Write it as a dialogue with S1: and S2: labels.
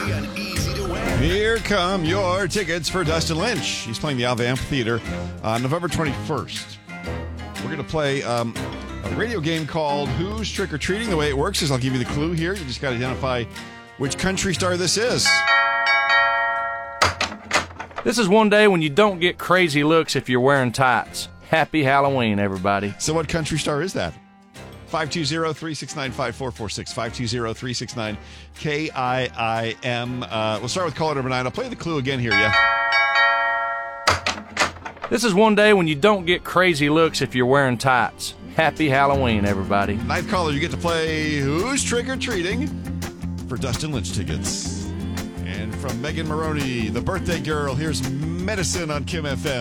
S1: Here come your tickets for Dustin Lynch. He's playing the Alva Amphitheater on November 21st. We're going to play a radio game called Who's Trick or Treating? The way it works is I'll give you the clue here. You just got to identify which country star this is.
S2: This is one day when you don't get crazy looks if you're wearing tights. Happy Halloween, everybody.
S1: So what country star is that? 520-369-5446. 520-369-KIIM. We'll start with caller number 9. I'll play the clue again here, yeah?
S2: This is one day when you don't get crazy looks if you're wearing tights. Happy Halloween, everybody.
S1: Ninth caller, you get to play Who's Trick or Treating? For Dustin Lynch tickets. And from Megan Maroney, the birthday girl, here's Medicine on Kim FM.